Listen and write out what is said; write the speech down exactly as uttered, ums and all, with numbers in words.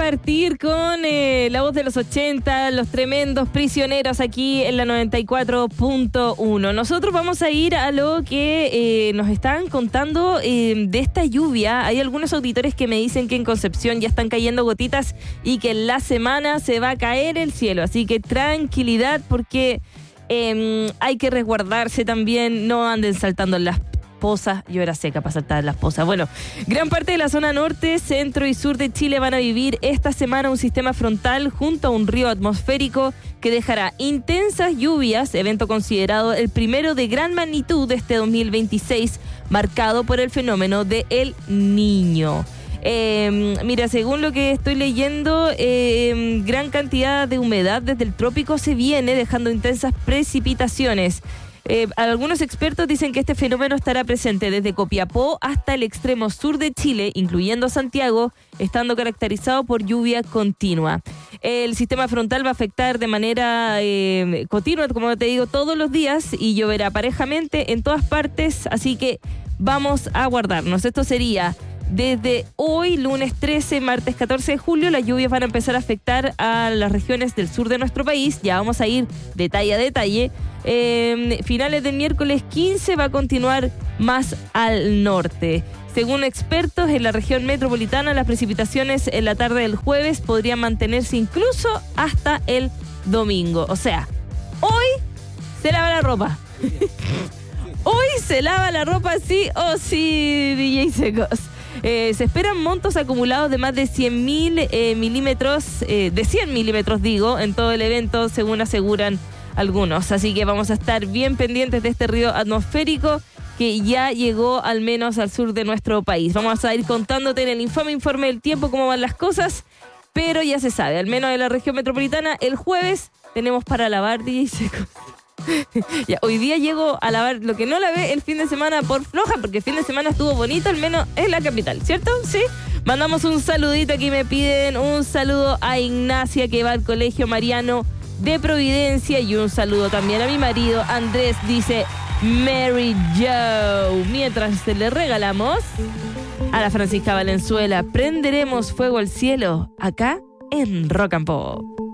partir con eh, la voz de los ochenta, los tremendos prisioneros aquí en la noventa y cuatro punto uno. Nosotros vamos a ir a lo que eh, nos están contando eh, de esta lluvia. Hay algunos auditores que me dicen que en Concepción ya están cayendo gotitas y que en la semana se va a caer el cielo. Así que tranquilidad porque eh, hay que resguardarse también. No anden saltando en las pozas. Yo era seca para saltar en las pozas. Bueno, gran parte de la zona norte, centro y sur de Chile van a vivir esta semana un sistema frontal junto a un río atmosférico que dejará intensas lluvias, evento considerado el primero de gran magnitud de este dos mil veintiséis, marcado por el fenómeno de El Niño. Eh, mira, según lo que estoy leyendo, eh, gran cantidad de humedad desde el trópico se viene dejando intensas precipitaciones. Eh, algunos expertos dicen que este fenómeno estará presente desde Copiapó hasta el extremo sur de Chile, incluyendo Santiago, estando caracterizado por lluvia continua. El sistema frontal va a afectar de manera eh, continua, como te digo, todos los días y lloverá parejamente en todas partes, así que vamos a guardarnos. Esto sería desde hoy, lunes trece, martes catorce de julio, las lluvias van a empezar a afectar a las regiones del sur de nuestro país. Ya vamos a ir detalle a detalle. Eh, finales del miércoles quince va a continuar más al norte. Según expertos, en la región metropolitana las precipitaciones en la tarde del jueves podrían mantenerse incluso hasta el domingo. O sea, hoy se lava la ropa. Hoy se lava la ropa sí o sí, D J Secos. Eh, se esperan montos acumulados de más de cien mil eh, milímetros, eh, de cien milímetros digo, en todo el evento, según aseguran algunos. Así que vamos a estar bien pendientes de este río atmosférico que ya llegó al menos al sur de nuestro país. Vamos a ir contándote en el infame informe del tiempo cómo van las cosas, pero ya se sabe, al menos en la región metropolitana, el jueves tenemos para lavar D J Secos. Ya, hoy día llego a lavar lo que no lavé el fin de semana por floja, porque el fin de semana estuvo bonito, al menos en la capital, ¿cierto? Sí. Mandamos un saludito, aquí me piden un saludo a Ignacia que va al Colegio Mariano de Providencia y un saludo también a mi marido Andrés, dice Mary Joe. Mientras le regalamos a la Francisca Valenzuela, prenderemos fuego al cielo acá en Rock and Pop.